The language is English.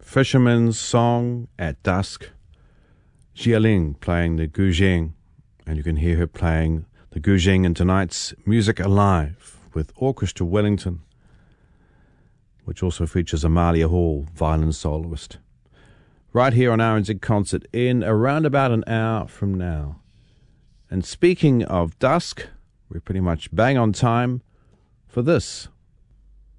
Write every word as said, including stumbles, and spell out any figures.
Fisherman's Song at Dusk. Jia Ling playing the guzheng, and you can hear her playing the guzheng in tonight's Music Alive with Orchestra Wellington, which also features Amalia Hall, violin soloist. Right here on R N Z Concert in around about an hour from now. And speaking of dusk, we're pretty much bang on time for this.